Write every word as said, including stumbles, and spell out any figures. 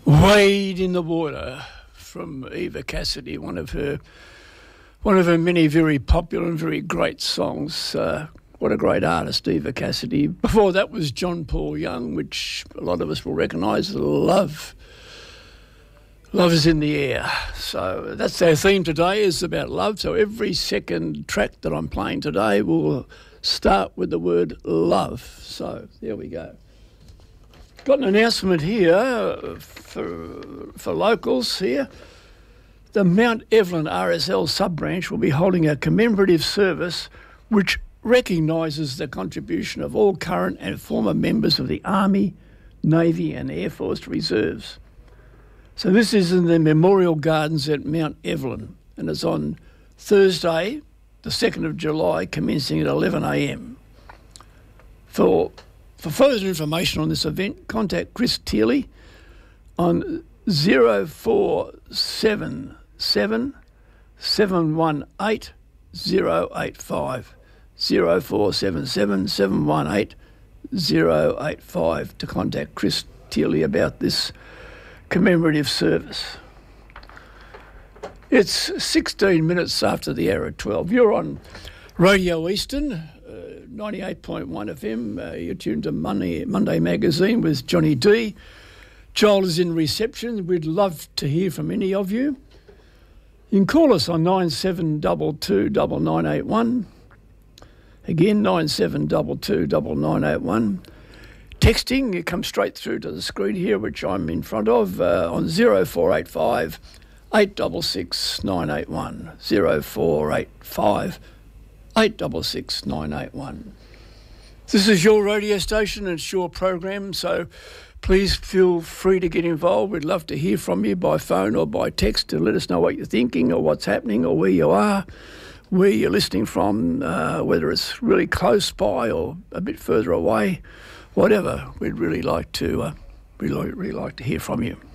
Wade in the Water from Eva Cassidy, one of her one of her many very popular and very great songs. Uh, what a great artist, Eva Cassidy. Before that was John Paul Young, which a lot of us will recognise, Love. Love is in the air. So that's our theme today, is about love. So every second track that I'm playing today will start with the word love. So there we go. Got an announcement here for, for locals here. The Mount Evelyn R S L sub-branch will be holding a commemorative service which recognises the contribution of all current and former members of the Army, Navy and Air Force Reserves. So this is in the Memorial Gardens at Mount Evelyn, and it's on Thursday, the second of July, commencing at eleven a m. For For further information on this event, contact Chris Teely on zero four seven seven, seven one eight, zero eight five, zero four seven seven, seven one eight, zero eight five to contact Chris Teely about this commemorative service. It's sixteen minutes after the hour of twelve. You're on Radio Eastern, ninety-eight point one F M. Uh, you're tuned to Monday, Monday Magazine with Johnny D. Joel is in reception. We'd love to hear from any of you. You can call us on nine seven two two, nine nine eight one. Again, nine seven two two, nine nine eight one. Texting, you come straight through to the screen here, which I'm in front of, uh, on zero four eight five, eight six six, nine eight one. zero four eight five, eight six six, nine eight one. This is your radio station and it's your program, so please feel free to get involved. We'd love to hear from you by phone or by text to let us know what you're thinking or what's happening or where you are, where you're listening from, uh, whether it's really close by or a bit further away, whatever. We'd really like to, uh, we'd really, really like to hear from you.